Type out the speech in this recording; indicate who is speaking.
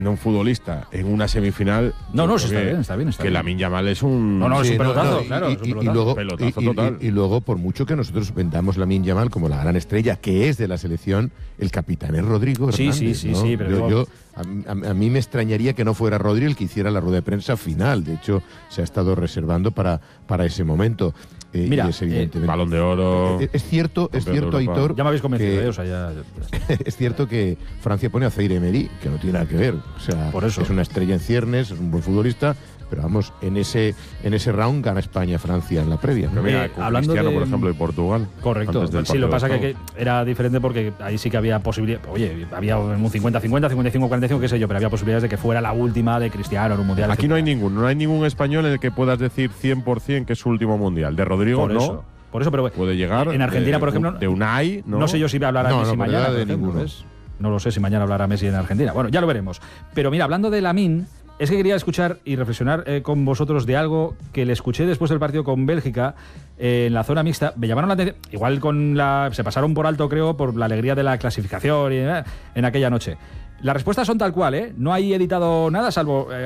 Speaker 1: un futbolista en una semifinal.
Speaker 2: No, sí, está bien.
Speaker 1: Que Lamine Yamal es un.
Speaker 2: No, es un pelotazo, claro.
Speaker 3: Y luego, por mucho que nosotros vendamos Lamine Yamal como la gran estrella que es de la selección, el capitán es Rodrigo Hernández.
Speaker 2: Sí, pero
Speaker 3: a mí me extrañaría que no fuera Rodri el que hiciera la rueda de prensa final. De hecho, se ha estado reservando para ese momento.
Speaker 2: Mira,
Speaker 1: Balón de Oro.
Speaker 3: Es cierto, Aitor.
Speaker 2: Ya me habéis convencido,
Speaker 3: Es cierto que Francia pone a Zaire Emery, que no tiene nada que ver. O sea,
Speaker 2: por eso.
Speaker 3: Es una estrella en ciernes, es un buen futbolista, pero vamos, en ese round gana España-Francia en la previa.
Speaker 1: Pero mira,
Speaker 2: hablando
Speaker 1: Cristiano,
Speaker 2: de,
Speaker 1: por ejemplo, de Portugal.
Speaker 2: Correcto. Sí, lo que pasa que era diferente porque ahí sí que había posibilidad. Oye, había un 50-50, 55-45, qué sé yo, pero había posibilidades de que fuera la última de Cristiano en un mundial.
Speaker 1: Aquí no hay ningún español en el que puedas decir 100% que es su último mundial. De Rodrigo
Speaker 2: Por eso, pero
Speaker 1: puede llegar.
Speaker 2: En Argentina, por ejemplo,
Speaker 1: de Unai,
Speaker 2: no sé yo si va a hablar a Messi mañana.
Speaker 3: De ninguno.
Speaker 2: No lo sé si mañana hablará Messi en Argentina. Bueno, ya lo veremos. Pero mira, hablando de Lamine, es que quería escuchar y reflexionar con vosotros de algo que le escuché después del partido con Bélgica en la zona mixta. Me llamaron la atención. Igual se pasaron por alto, creo, por la alegría de la clasificación en aquella noche. Las respuestas son tal cual, ¿eh? No hay editado nada, salvo